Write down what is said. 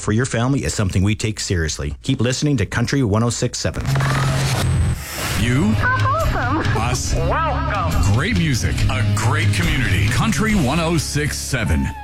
for your family is something we take seriously. Keep listening to Country 106.7. You, Awesome. us, Welcome. great music, a great community. Country 106.7.